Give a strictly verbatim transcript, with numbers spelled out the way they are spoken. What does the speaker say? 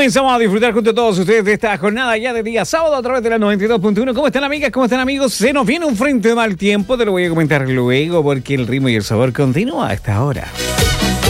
Comenzamos a disfrutar junto a todos ustedes de esta jornada ya de día sábado a través de la noventa y dos punto uno. ¿Cómo están, amigas? ¿Cómo están, amigos? Se nos viene un frente de mal tiempo, te lo voy a comentar luego porque el ritmo y el sabor continúa a esta hora.